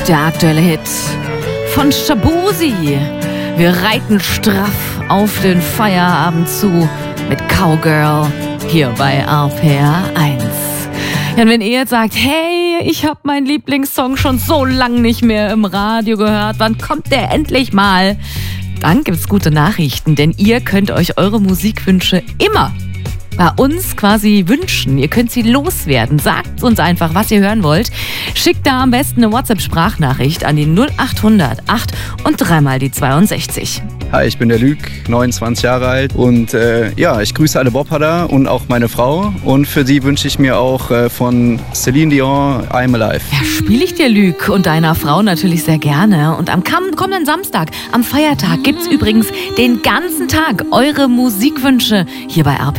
der aktuelle Hit von Shaboozey. Wir reiten straff auf den Feierabend zu mit Cowgirl hier bei RPR 1. Ja, und wenn ihr jetzt sagt, hey, ich habe meinen Lieblingssong schon so lang nicht mehr im Radio gehört, wann kommt der endlich mal? Dann gibt's gute Nachrichten, denn ihr könnt euch eure Musikwünsche immer bei uns quasi wünschen. Ihr könnt sie loswerden. Sagt uns einfach, was ihr hören wollt. Schickt da am besten eine WhatsApp-Sprachnachricht an die 0800 8 und dreimal die 62. Hi, ich bin der Luc, 29 Jahre alt und ich grüße alle Bobharder und auch meine Frau und für sie wünsche ich mir auch von Celine Dion I'm Alive. Ja, spiele ich dir, Luc, und deiner Frau natürlich sehr gerne. Und am kommenden Samstag, am Feiertag, gibt's übrigens den ganzen Tag eure Musikwünsche hier bei RPR.